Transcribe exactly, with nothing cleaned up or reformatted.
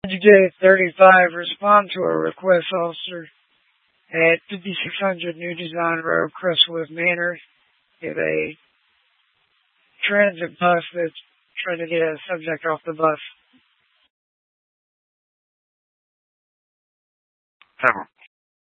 J thirty-five, respond to a request, officer, at fifty-six hundred New Design Road, Crestwood Manor. We have a transit bus that's trying to get a subject off the bus. Several.